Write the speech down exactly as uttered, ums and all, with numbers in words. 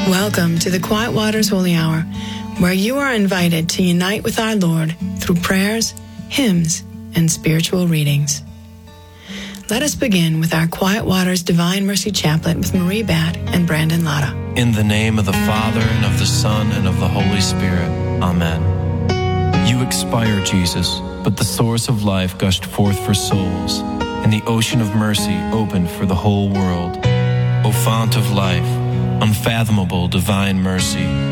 Welcome to the Quiet Waters Holy Hour, where you are invited to unite with our Lord through prayers, hymns, and spiritual readings. Let us begin with our Quiet Waters Divine Mercy Chaplet with Marie Bat and Brandon Latta. In the name of the Father, and of the Son, and of the Holy Spirit. Amen. You expired, Jesus, but the source of life gushed forth for souls, and the ocean of mercy opened for the whole world. O fount of life, unfathomable divine mercy,